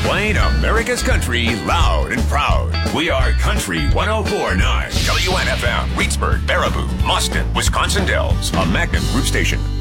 Playing America's country loud and proud. We are Country 104.9. WNFM, Reedsburg, Baraboo, Mustin, Wisconsin Dells, a Magnum Group station.